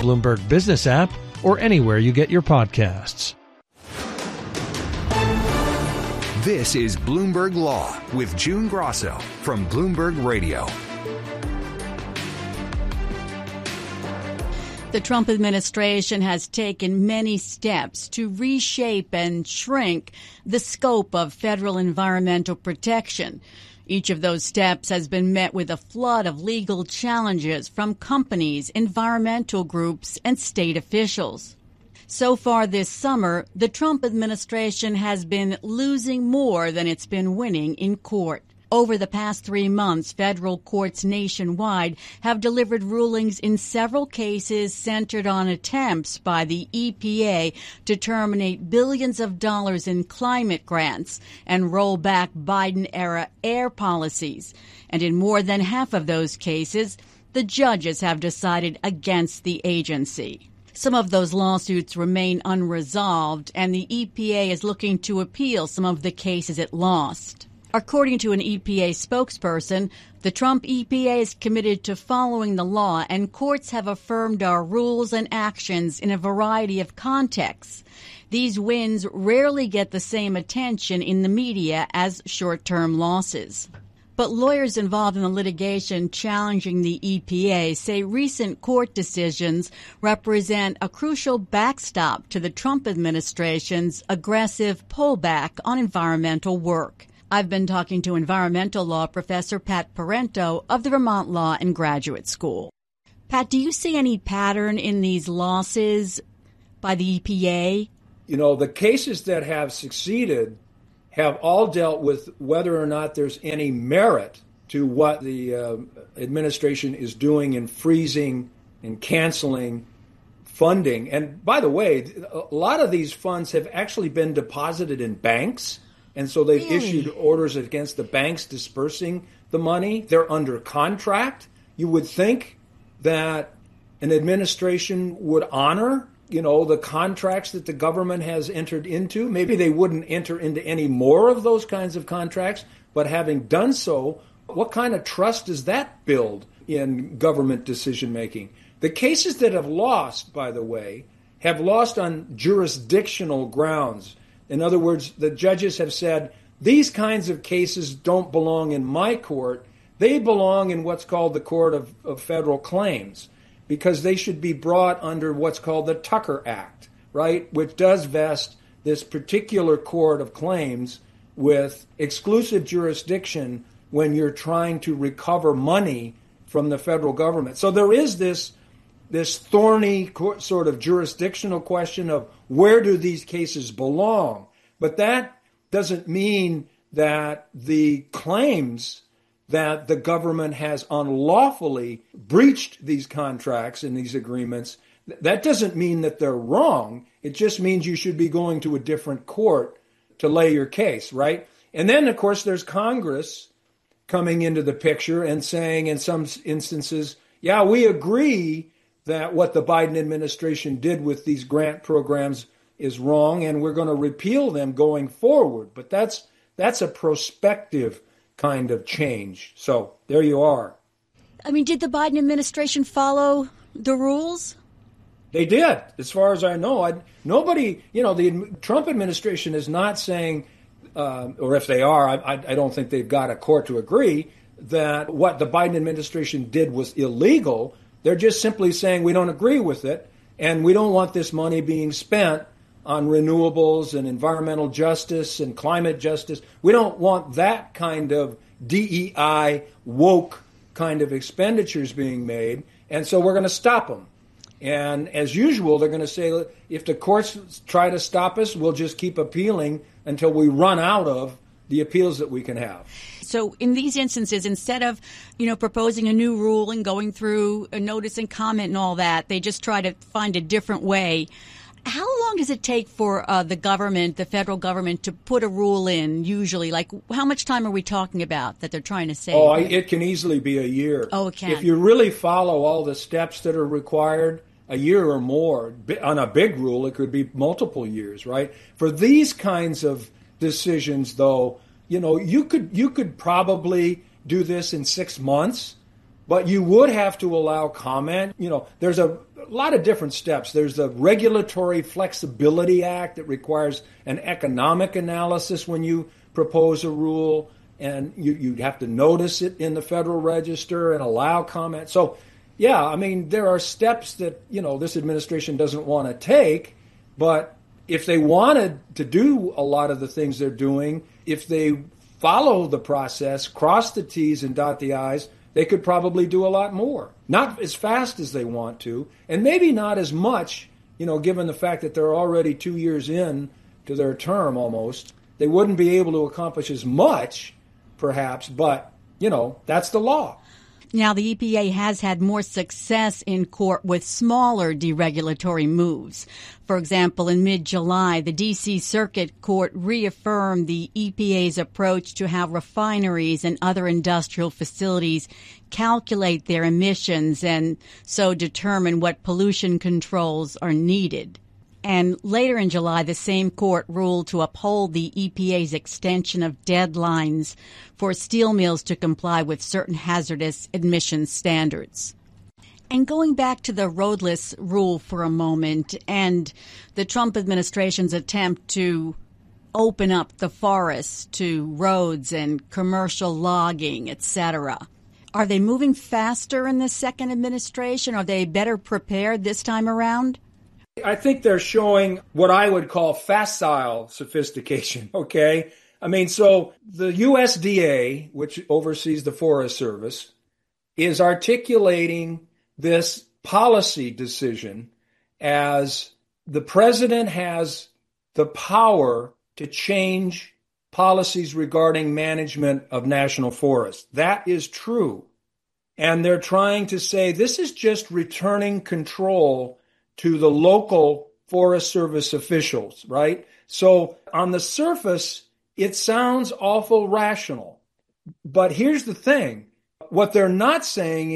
Bloomberg Business app or anywhere you get your podcasts. This is Bloomberg Law with June Grosso from Bloomberg Radio. The Trump administration has taken many steps to reshape and shrink the scope of federal environmental protection. Each of those steps has been met with a flood of legal challenges from companies, environmental groups, and state officials. So far this summer, the Trump administration has been losing more than it's been winning in court. Over the past 3 months, federal courts nationwide have delivered rulings in several cases centered on attempts by the EPA to terminate billions of dollars in climate grants and roll back Biden-era air policies. And in more than half of those cases, the judges have decided against the agency. Some of those lawsuits remain unresolved, and the EPA is looking to appeal some of the cases it lost. According to an EPA spokesperson, the Trump EPA is committed to following the law, and courts have affirmed our rules and actions in a variety of contexts. These wins rarely get the same attention in the media as short-term losses. But lawyers involved in the litigation challenging the EPA say recent court decisions represent a crucial backstop to the Trump administration's aggressive pullback on environmental work. I've been talking to environmental law professor Pat Parento of the Vermont Law and Graduate School. Pat, do you see any pattern in these losses by the EPA? You know, the cases that have succeeded have all dealt with whether or not there's any merit to what the administration is doing in freezing and canceling funding. And by the way, a lot of these funds have actually been deposited in banks. And so they've issued orders against the banks dispersing the money. They're under contract. You would think that an administration would honor, the contracts that the government has entered into. Maybe they wouldn't enter into any more of those kinds of contracts. But having done so, what kind of trust does that build in government decision making? The cases that have lost, by the way, have lost on jurisdictional grounds. In other words, the judges have said, these kinds of cases don't belong in my court. They belong in what's called the Court of Federal Claims, because they should be brought under what's called the Tucker Act, right, which does vest this particular court of claims with exclusive jurisdiction when you're trying to recover money from the federal government. So there is this thorny sort of jurisdictional question of where do these cases belong? But that doesn't mean that the claims that the government has unlawfully breached these contracts and these agreements, that doesn't mean that they're wrong. It just means you should be going to a different court to lay your case, right? And then, of course, there's Congress coming into the picture and saying in some instances, yeah, we agree that what the Biden administration did with these grant programs is wrong, and we're going to repeal them going forward. But that's a prospective kind of change. So there you are. I mean, did the Biden administration follow the rules? They did, as far as I know. Nobody, the Trump administration is not saying, or if they are, I don't think they've got a court to agree that what the Biden administration did was illegal. They're just simply saying we don't agree with it, and we don't want this money being spent on renewables and environmental justice and climate justice. We don't want that kind of DEI woke kind of expenditures being made, and so we're going to stop them. And as usual, they're going to say, if the courts try to stop us, we'll just keep appealing until we run out of the appeals that we can have. So in these instances, instead of, proposing a new rule and going through a notice and comment and all that, they just try to find a different way. How long does it take for the federal government, to put a rule in usually? Like, how much time are we talking about that they're trying to save? Oh, it can easily be a year. Oh, it can. If you really follow all the steps that are required, a year or more. On a big rule, it could be multiple years, right? For these kinds of decisions, though, you could probably do this in 6 months, but you would have to allow comment. There's a lot of different steps. There's the Regulatory Flexibility Act that requires an economic analysis when you propose a rule, and you'd have to notice it in the Federal Register and allow comment. So, yeah, I mean, there are steps that, this administration doesn't want to take, but if they wanted to do a lot of the things they're doing, if they follow the process, cross the T's and dot the I's, they could probably do a lot more. Not as fast as they want to, and maybe not as much, given the fact that they're already 2 years in to their term almost. They wouldn't be able to accomplish as much, perhaps, but, that's the law. Now, the EPA has had more success in court with smaller deregulatory moves. For example, in mid-July, the D.C. Circuit Court reaffirmed the EPA's approach to how refineries and other industrial facilities calculate their emissions and so determine what pollution controls are needed. And later in July, the same court ruled to uphold the EPA's extension of deadlines for steel mills to comply with certain hazardous emissions standards. And going back to the roadless rule for a moment and the Trump administration's attempt to open up the forests to roads and commercial logging, etc. Are they moving faster in the second administration? Are they better prepared this time around? I think they're showing what I would call facile sophistication, okay? I mean, so the USDA, which oversees the Forest Service, is articulating this policy decision as the president has the power to change policies regarding management of national forests. That is true. And they're trying to say this is just returning control to the local Forest Service officials, right? So on the surface, it sounds awful rational. But here's the thing. What they're not saying